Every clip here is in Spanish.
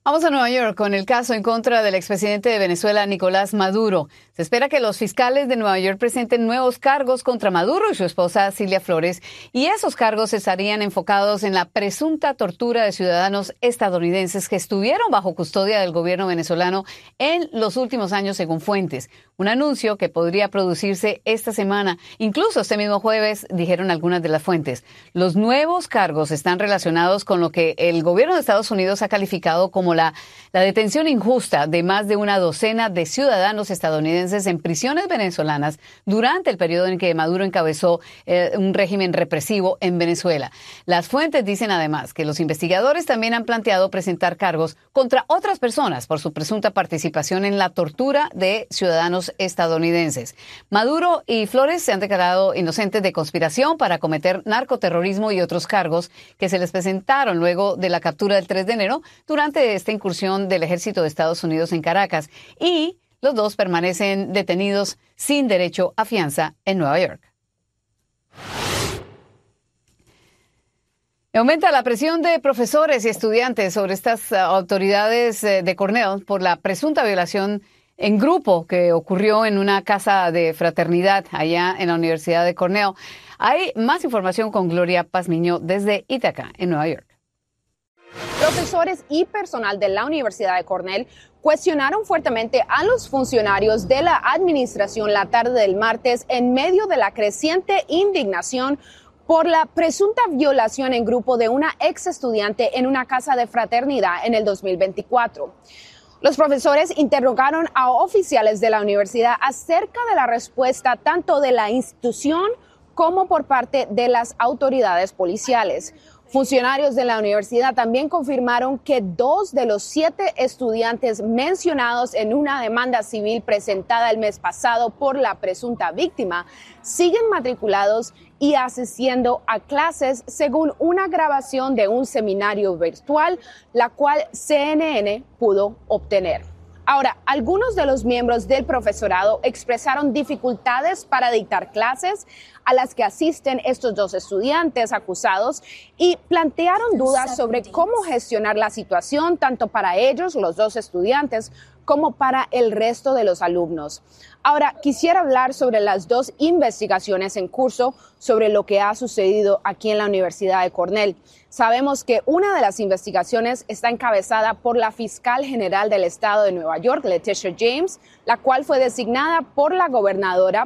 Vamos a Nueva York con el caso en contra del expresidente de Venezuela, Nicolás Maduro. Se espera que los fiscales de Nueva York presenten nuevos cargos contra Maduro y su esposa Cilia Flores, y esos cargos estarían enfocados en la presunta tortura de ciudadanos estadounidenses que estuvieron bajo custodia del gobierno venezolano en los últimos años, según fuentes. Un anuncio que podría producirse esta semana, incluso este mismo jueves, dijeron algunas de las fuentes. Los nuevos cargos están relacionados con lo que el gobierno de Estados Unidos ha calificado como la detención injusta de más de una docena de ciudadanos estadounidenses en prisiones venezolanas durante el periodo en que Maduro encabezó un régimen represivo en Venezuela. Las fuentes dicen además que los investigadores también han planteado presentar cargos contra otras personas por su presunta participación en la tortura de ciudadanos estadounidenses. Maduro y Flores se han declarado inocentes de conspiración para cometer narcoterrorismo y otros cargos que se les presentaron luego de la captura del 3 de enero durante esta incursión del ejército de Estados Unidos en Caracas, y los dos permanecen detenidos sin derecho a fianza en Nueva York. Aumenta la presión de profesores y estudiantes sobre estas autoridades de Cornell por la presunta violación en grupo que ocurrió en una casa de fraternidad allá en la Universidad de Cornell. Hay más información con Gloria Pazmiño desde Ítaca, en Nueva York. Profesores y personal de la Universidad de Cornell cuestionaron fuertemente a los funcionarios de la administración la tarde del martes en medio de la creciente indignación por la presunta violación en grupo de una ex estudiante en una casa de fraternidad en el 2024. Los profesores interrogaron a oficiales de la universidad acerca de la respuesta tanto de la institución como por parte de las autoridades policiales. Funcionarios de la universidad también confirmaron que 2 de los 7 estudiantes mencionados en una demanda civil presentada el mes pasado por la presunta víctima siguen matriculados y asistiendo a clases, según una grabación de un seminario virtual, la cual CNN pudo obtener. Ahora, algunos de los miembros del profesorado expresaron dificultades para dictar clases a las que asisten estos 2 estudiantes acusados y plantearon dudas sobre cómo gestionar la situación tanto para ellos, los 2 estudiantes, como para el resto de los alumnos. Ahora, quisiera hablar sobre las 2 investigaciones en curso sobre lo que ha sucedido aquí en la Universidad de Cornell. Sabemos que una de las investigaciones está encabezada por la fiscal general del estado de Nueva York, Letitia James, la cual fue designada por la gobernadora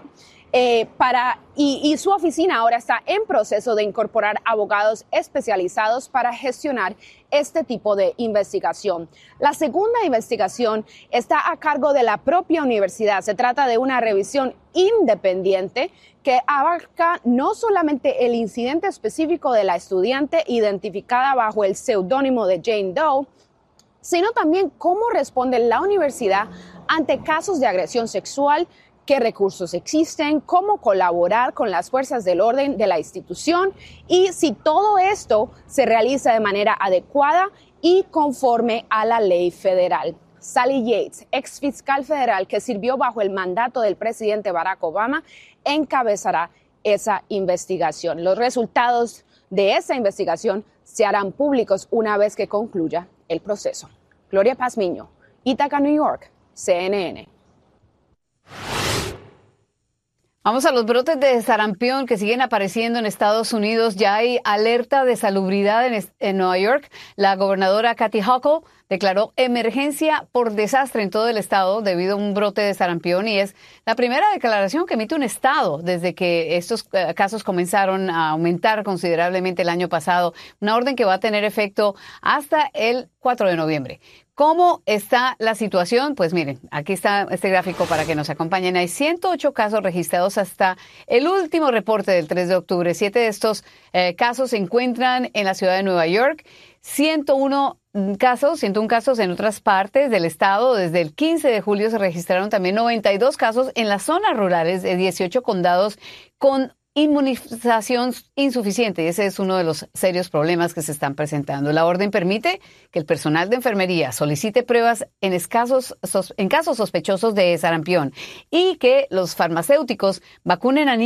y su oficina ahora está en proceso de incorporar abogados especializados para gestionar este tipo de investigación. La segunda investigación está a cargo de la propia universidad. Se trata de una revisión independiente que abarca no solamente el incidente específico de la estudiante identificada bajo el seudónimo de Jane Doe, sino también cómo responde la universidad ante casos de agresión sexual, qué recursos existen, cómo colaborar con las fuerzas del orden de la institución y si todo esto se realiza de manera adecuada y conforme a la ley federal. Sally Yates, ex fiscal federal que sirvió bajo el mandato del presidente Barack Obama, encabezará esa investigación. Los resultados de esa investigación se harán públicos una vez que concluya el proceso. Gloria Pazmiño, Ítaca, New York, CNN. Vamos a los brotes de sarampión que siguen apareciendo en Estados Unidos. Ya hay alerta de salubridad en Nueva York. La gobernadora Kathy Hochul declaró emergencia por desastre en todo el estado debido a un brote de sarampión, y es la primera declaración que emite un estado desde que estos casos comenzaron a aumentar considerablemente el año pasado. Una orden que va a tener efecto hasta el 4 de noviembre. ¿Cómo está la situación? Pues miren, aquí está este gráfico para que nos acompañen. Hay 108 casos registrados hasta el último reporte del 3 de octubre. 7 de estos casos se encuentran en la ciudad de Nueva York. 101 casos en otras partes del estado. Desde el 15 de julio se registraron también 92 casos en las zonas rurales de 18 condados con inmunización insuficiente, y ese es uno de los serios problemas que se están presentando. La orden permite que el personal de enfermería solicite pruebas en casos sospechosos de sarampión y que los farmacéuticos vacunen a niños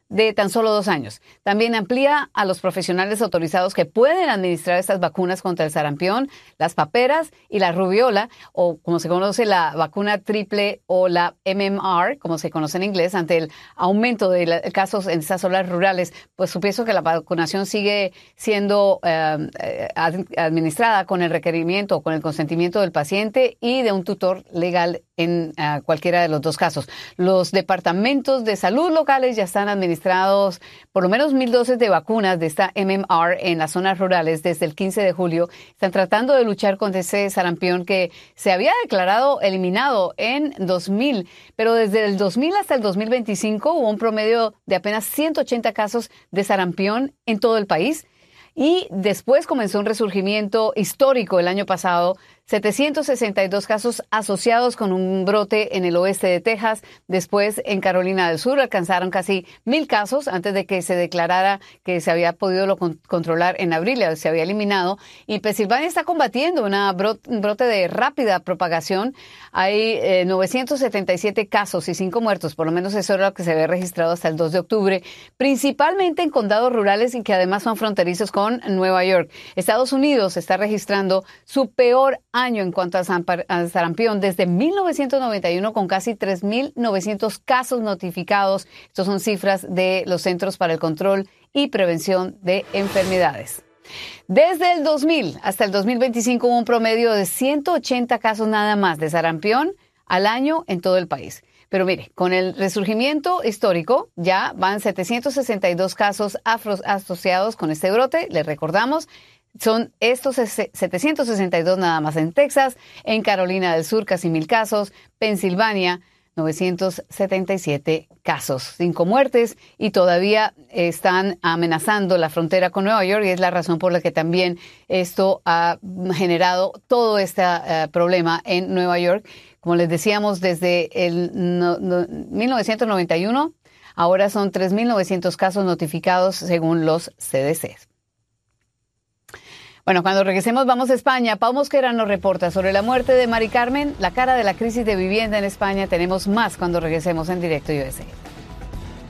de tan solo 2 años. También amplía a los profesionales autorizados que pueden administrar estas vacunas contra el sarampión, las paperas y la rubiola, o como se conoce la vacuna triple o la MMR, como se conoce en inglés, ante el aumento de casos en estas zonas rurales. Pues supiendo que la vacunación sigue siendo administrada con el requerimiento o con el consentimiento del paciente y de un tutor legal en cualquiera de los dos casos. Los departamentos de salud locales ya están administrados por lo menos 1,000 dosis de vacunas de esta MMR en las zonas rurales desde el 15 de julio. Están tratando de luchar contra ese sarampión que se había declarado eliminado en 2000, pero desde el 2000 hasta el 2025 hubo un promedio de apenas 180 casos de sarampión en todo el país. Y después comenzó un resurgimiento histórico el año pasado, 762 casos asociados con un brote en el oeste de Texas. Después, en Carolina del Sur, alcanzaron casi 1,000 casos antes de que se declarara que se había podido controlar en abril, se había eliminado. Y Pensilvania está combatiendo un brote de rápida propagación. Hay 977 casos y 5 muertos, por lo menos eso era lo que se había registrado hasta el 2 de octubre, principalmente en condados rurales y que además son fronterizos con Nueva York. Estados Unidos está registrando su peor año en cuanto al sarampión desde 1991 con casi 3,900 casos notificados. Estas son cifras de los Centros para el Control y Prevención de Enfermedades. Desde el 2000 hasta el 2025 hubo un promedio de 180 casos nada más de sarampión al año en todo el país. Pero mire, con el resurgimiento histórico ya van 762 casos asociados con este brote. Les recordamos, son estos 762 nada más en Texas, en Carolina del Sur casi 1,000 casos, Pensilvania 977 casos, 5 muertes y todavía están amenazando la frontera con Nueva York y es la razón por la que también esto ha generado todo este problema en Nueva York. Como les decíamos, desde el 1991, ahora son 3,900 casos notificados según los CDC. Bueno, cuando regresemos vamos a España. Pau Mosquera nos reporta sobre la muerte de Mari Carmen, la cara de la crisis de vivienda en España. Tenemos más cuando regresemos en Directo USA.